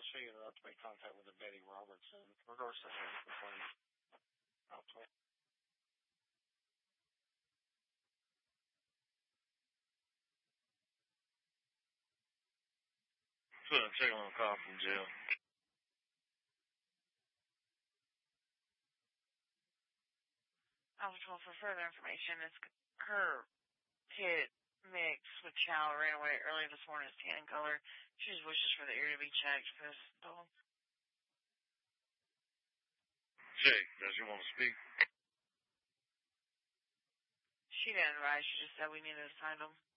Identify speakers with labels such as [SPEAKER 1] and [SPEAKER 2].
[SPEAKER 1] was figuring out to make contact with the Betty Robertson in regards to her complaint. Okay. So I'm taking a call from jail.
[SPEAKER 2] I was told for further information, it's her pit mix with chow ran away early this morning. It's tan in color. She just wishes for the ear to be checked for this dog.
[SPEAKER 1] Jake, does you want to speak?
[SPEAKER 2] She didn't write. She just said we needed to find him.